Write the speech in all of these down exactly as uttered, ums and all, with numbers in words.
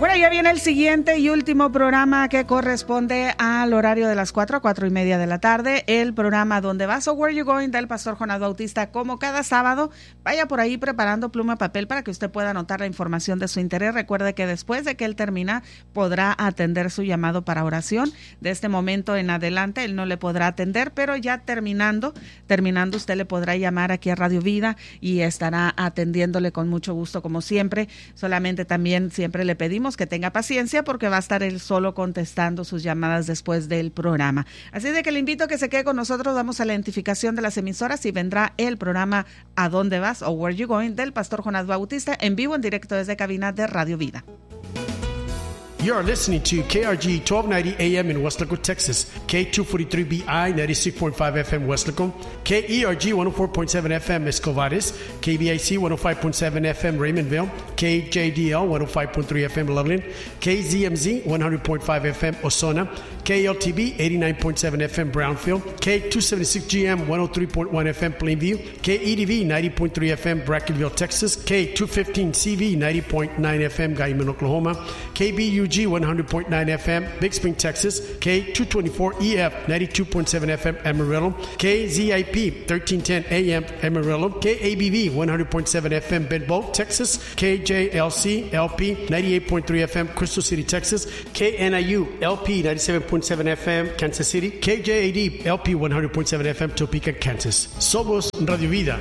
Bueno, ya viene el siguiente y último programa que corresponde al horario de las cuatro a cuatro y media de la tarde. El programa Donde Vas o Where You Going del pastor Jonás Bautista. Como cada sábado, vaya por ahí preparando pluma y papel para que usted pueda anotar la información de su interés. Recuerde que después de que él termina, podrá atender su llamado para oración. De este momento en adelante, él no le podrá atender, pero ya terminando, terminando usted le podrá llamar aquí a Radio Vida y estará atendiéndole con mucho gusto como siempre. Solamente también siempre le pedimos que tenga paciencia porque va a estar él solo contestando sus llamadas después del programa. Así de que le invito a que se quede con nosotros, damos a la identificación de las emisoras y vendrá el programa ¿A dónde vas? o Where You Going del pastor Jonás Bautista en vivo, en directo desde cabina de Radio Vida. You are listening to K R G twelve ninety A M in Weslaco, Texas, K two forty-three B I ninety-six point five F M Weslaco, K E R G one oh four point seven F M Escovares, K B I C one oh five point seven F M Raymondville, K J D L one oh five point three F M Loveland, K Z M Z one hundred point five F M Osona, K L T B eighty-nine point seven F M Brownfield, K two seventy-six G M one oh three point one F M Plainview, K E D V ninety point three F M Brackenville, Texas, K two fifteen C V ninety point nine F M Guyman, Oklahoma, K B U G one hundred point nine F M Big Spring, Texas, K two twenty-four E F ninety-two point seven F M Amarillo, K Z I P thirteen ten A M Amarillo, K A B V one hundred point seven F M Bedboe, Texas, K J L C L P ninety-eight point three F M Crystal City, Texas, K N I U L P ninety-seven point seven F M Kansas City, K J A D L P one hundred point seven F M Topeka, Kansas. Somos Radio Vida.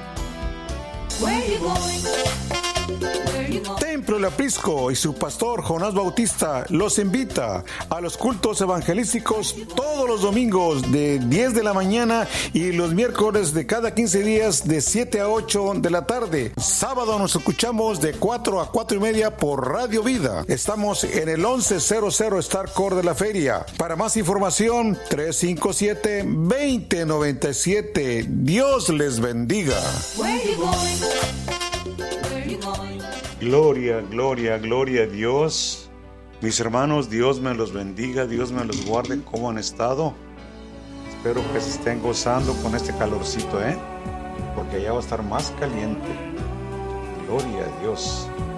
Where you going? Where you going? Templo El Aprisco y su pastor Jonás Bautista los invita a los cultos evangelísticos todos los domingos de diez de la mañana y los miércoles de cada quince días de siete a ocho de la tarde. Sábado nos escuchamos de cuatro a cuatro y media por Radio Vida. Estamos en el once cero cero Star Core de la Feria. Para más información, tres cinco siete, dos cero nueve siete. Dios les bendiga. Where you going? Where you going? Gloria, gloria, gloria a Dios. Mis hermanos, Dios me los bendiga, Dios me los guarde. ¿Cómo han estado? Espero que se estén gozando con este calorcito, ¿eh? Porque allá va a estar más caliente. Gloria a Dios.